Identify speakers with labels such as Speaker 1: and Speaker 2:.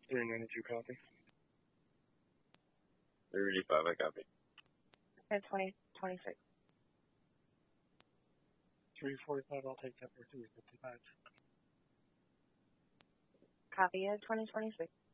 Speaker 1: 392 copy.
Speaker 2: 385, I copy.
Speaker 3: And 2026.
Speaker 1: 345, I'll take that for 355.
Speaker 3: Copy at 2026.